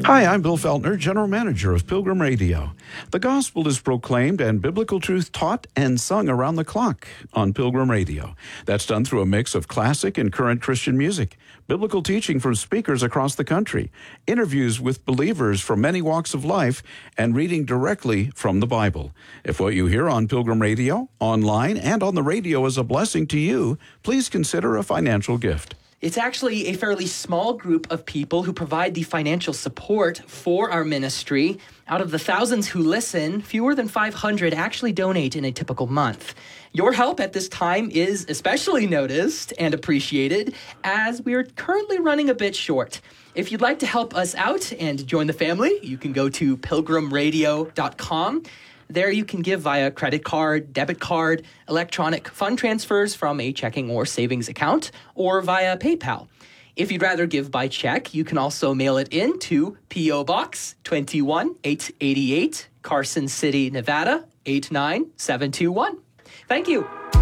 Hi, I'm Bill Feltner, General Manager of Pilgrim Radio. The gospel is proclaimed and biblical truth taught and sung around the clock on Pilgrim Radio. That's done through a mix of classic and current Christian music, biblical teaching from speakers across the country, interviews with believers from many walks of life, and reading directly from the Bible. If what you hear on Pilgrim Radio, online, and on the radio is a blessing to you, please consider a financial gift. It's actually a fairly small group of people who provide the financial support for our ministry. Out of the thousands who listen, fewer than 500 actually donate in a typical month. Your help at this time is especially noticed and appreciated, as we are currently running a bit short. If you'd like to help us out and join the family, you can go to pilgrimradio.com. There you can give via credit card, debit card, electronic fund transfers from a checking or savings account, or via PayPal. If you'd rather give by check, you can also mail it in to P.O. Box 21888, Carson City, Nevada 89721. Thank you.